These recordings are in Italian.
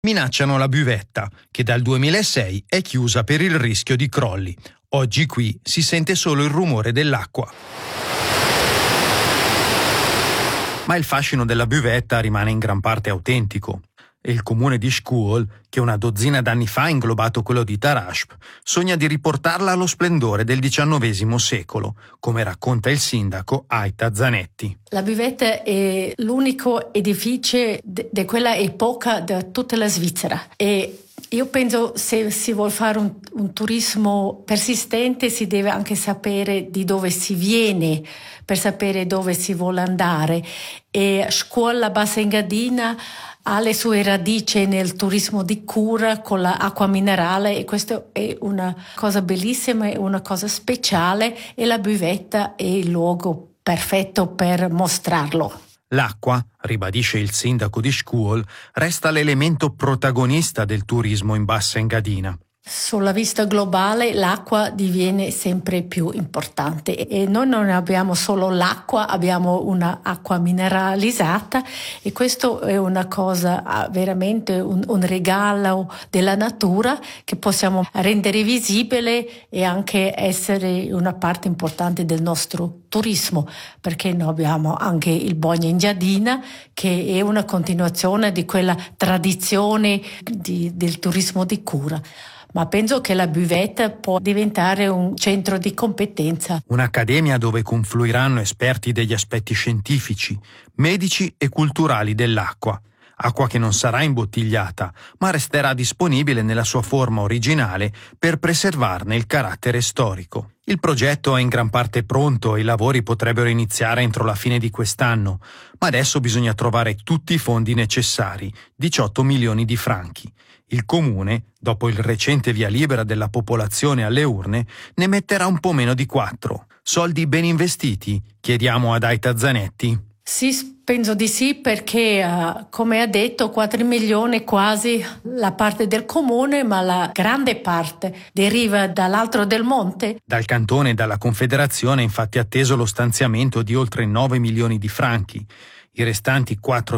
minacciano la buvetta, che dal 2006 è chiusa per il rischio di crolli. Oggi qui si sente solo il rumore dell'acqua. Ma il fascino della buvetta rimane in gran parte autentico. E il comune di Scuol, che una dozzina d'anni fa ha inglobato quello di Tarasp, sogna di riportarla allo splendore del XIX secolo, come racconta il sindaco Aita Zanetti. La buvetta è l'unico edificio di quella epoca di tutta la Svizzera. E io penso se si vuole fare un turismo persistente si deve anche sapere di dove si viene per sapere dove si vuole andare. E Scuola Bassa Engadina ha le sue radici nel turismo di cura con l'acqua minerale e questo è una cosa bellissima, è una cosa speciale e la buvetta è il luogo perfetto per mostrarlo. L'acqua, ribadisce il sindaco di Scuol, resta l'elemento protagonista del turismo in Bassa Engadina. Sulla vista globale l'acqua diviene sempre più importante e noi non abbiamo solo l'acqua, abbiamo un'acqua mineralizzata e questo è una cosa veramente un regalo della natura che possiamo rendere visibile e anche essere una parte importante del nostro turismo, perché noi abbiamo anche il Bagno Engadina che è una continuazione di quella tradizione del turismo di cura. Ma penso che la buvetta può diventare un centro di competenza. Un'accademia dove confluiranno esperti degli aspetti scientifici, medici e culturali dell'acqua. Acqua che non sarà imbottigliata, ma resterà disponibile nella sua forma originale per preservarne il carattere storico. Il progetto è in gran parte pronto e i lavori potrebbero iniziare entro la fine di quest'anno, ma adesso bisogna trovare tutti i fondi necessari, 18 milioni di franchi. Il comune, dopo il recente via libera della popolazione alle urne, ne metterà un po' meno di 4. Soldi ben investiti? Chiediamo ad Aita Zanetti. Sì, penso di sì, perché come ha detto 4 milioni quasi la parte del comune, ma la grande parte deriva dall'altro del monte. Dal cantone e dalla confederazione è infatti atteso lo stanziamento di oltre 9 milioni di franchi. I restanti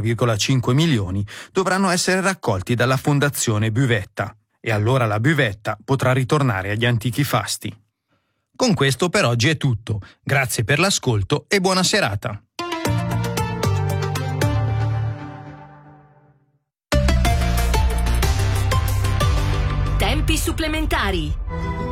4,5 milioni dovranno essere raccolti dalla Fondazione Buvetta e allora la buvetta potrà ritornare agli antichi fasti. Con questo per oggi è tutto. Grazie per l'ascolto e buona serata. Tempi supplementari.